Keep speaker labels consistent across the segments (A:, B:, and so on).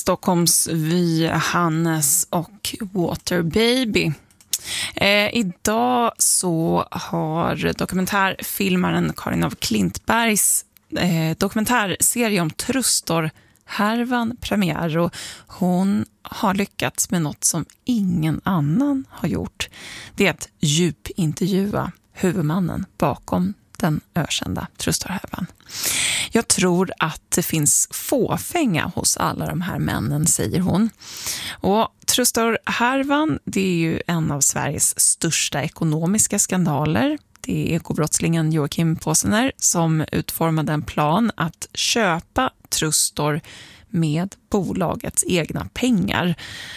A: Stockholms Vy, Hannes och Water Baby. Idag så har dokumentärfilmaren Karin af Klintbergs dokumentärserie om Trustor-härvan premiär, och hon har lyckats med något som ingen annan har gjort. Det är att djupintervjua huvudmannen bakom den ökända Trustor-härvan. Jag tror att det finns fåfänga hos alla de här männen, säger hon. Och Trustor-härvan, det är ju en av Sveriges största ekonomiska skandaler. Det är ekobrottslingen Joakim Påsener som utformade en plan att köpa Trustor med bolagets egna pengar.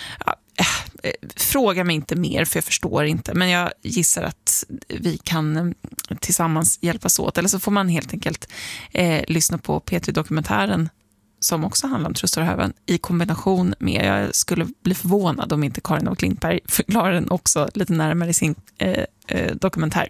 A: Fråga mig inte mer, för jag förstår inte. Men jag gissar att vi kan tillsammans hjälpas åt. Eller så får man helt enkelt lyssna på P3-dokumentären som också handlar om Trustor-härvan i kombination med, jag skulle bli förvånad om inte Karin af Klintberg förklarar den också lite närmare i sin dokumentär.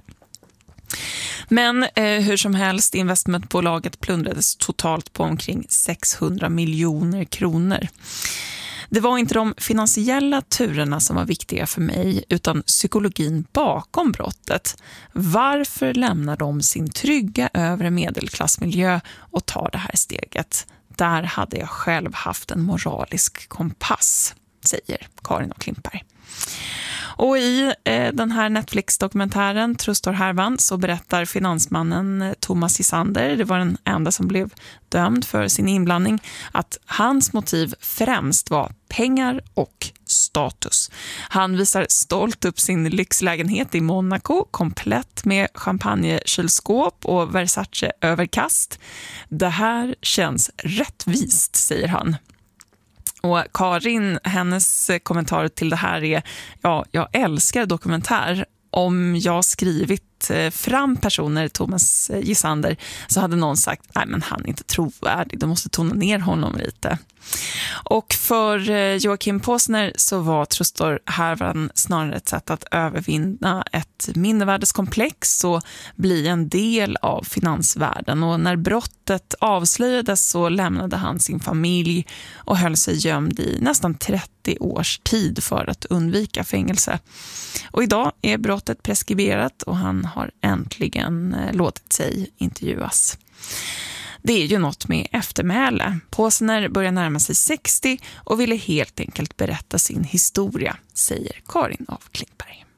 A: Men hur som helst, investmentbolaget plundrades totalt på omkring 600 miljoner kronor. Det var inte de finansiella turerna som var viktiga för mig, utan psykologin bakom brottet. Varför lämnar de sin trygga övre medelklassmiljö och tar det här steget? Där hade jag själv haft en moralisk kompass, säger Karin af Klintberg. Och i den här Netflix-dokumentären Trustor-härvan så berättar finansmannen Thomas Gisander, det var den enda som blev dömd för sin inblandning, att hans motiv främst var pengar och status. Han visar stolt upp sin lyxlägenhet i Monaco, komplett med champagnekylskåp och Versace-överkast. Det här känns rättvist, säger han. Och Karin, hennes kommentar till det här är: ja, jag älskar dokumentär. Om jag skrivit fram personer, Thomas Gisander, så hade någon sagt, nej men han är inte trovärdig, du måste tona ner honom lite. Och för Joakim Påsener så var Trustor-härvan snarare ett sätt att övervinna ett mindervärdeskomplex och bli en del av finansvärlden. Och när brottet avslöjades så lämnade han sin familj och höll sig gömd i nästan 30 års tid för att undvika fängelse. Och idag är brottet preskriberat och han har äntligen låtit sig intervjuas. Det är ju något med eftermäle. Påsener börjar närma sig 60 och ville helt enkelt berätta sin historia, säger Karin af Klintberg.